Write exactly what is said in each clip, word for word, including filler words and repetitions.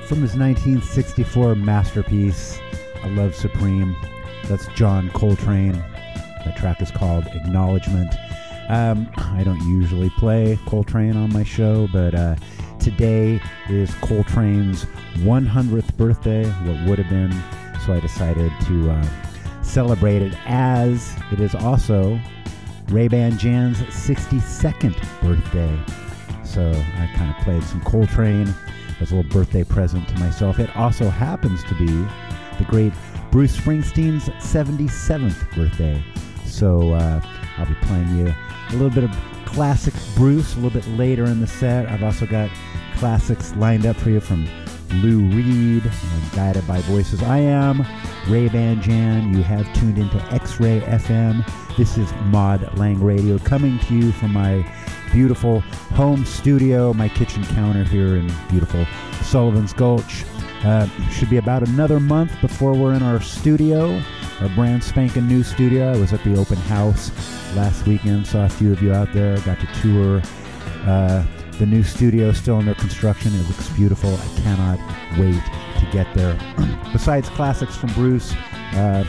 from his nineteen sixty-four masterpiece, A Love Supreme. That's John Coltrane. The track is called Acknowledgement. Um, I don't usually play Coltrane on my show, but uh, today is Coltrane's one hundredth birthday, what would have been, so I decided to uh, celebrate it, as it is also Ray-Ban Jan's sixty-second birthday. So I kind of played some Coltrane as a little birthday present to myself. It also happens to be the great Bruce Springsteen's seventy-seventh birthday. So uh, I'll be playing you a little bit of classic Bruce a little bit later in the set. I've also got classics lined up for you from Lou Reed and Guided by Voices. I am Ray-Ban Jan. You have tuned into X-Ray F M. This is Mod Lang Radio, coming to you from my beautiful home studio, my kitchen counter here in beautiful Sullivan's Gulch. Uh, should be about another month before we're in our studio, our brand spanking new studio. I was at the open house last weekend, saw a few of you out there, got to tour uh, the new studio, still under construction. It looks beautiful. I cannot wait to get there. Besides classics from Bruce, uh,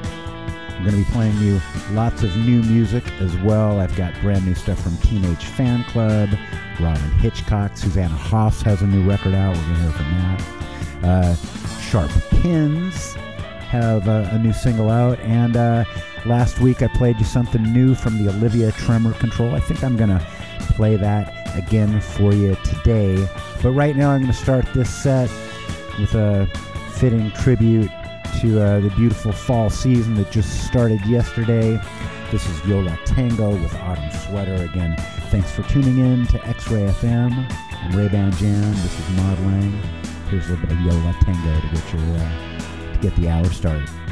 I'm going to be playing you lots of new music as well. I've got brand new stuff from Teenage Fan Club, Robin Hitchcock, Susanna Hoffs has a new record out. We're going to hear from that. Uh, Sharp Pins have uh, a new single out, and uh, last week I played you something new from the Olivia Tremor Control. I think I'm going to play that again for you today. But right now I'm going to start this set with a fitting tribute to uh, the beautiful fall season that just started yesterday. This is Yo La Tengo with Autumn Sweater. Again, thanks for tuning in to X-Ray F M. I'm Ray-Ban Jan. This is Mod Lang. Here's a little bit of Yo La Tengo to get your uh, to get the hour started.